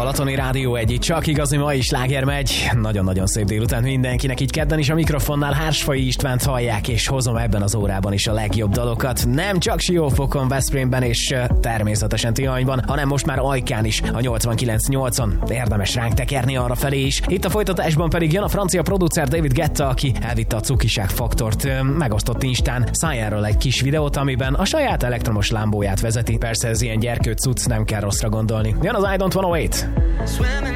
Balatoni Rádió 1, csak igazi mai sláger megy. Nagyon-nagyon szép délután mindenkinek, így kedden is a mikrofonnál Hársfai Istvánt hallják, és hozom ebben az órában is a legjobb dalokat. Nem csak Siófokon, Veszprémben és természetesen Tihanyban, hanem most már Ajkán is a 89.8-on. Érdemes ránk tekerni arra felé is. Itt a folytatásban pedig jön a francia producer David Guetta, aki elvitte a cukiság faktort. Megosztott Instán szájáról egy kis videót, amiben a saját elektromos lámbóját vezeti. Persze ez ilyen gyerkőc cucc, nem kell rosszra gondolni. Jön az I Don't Wanna Wait.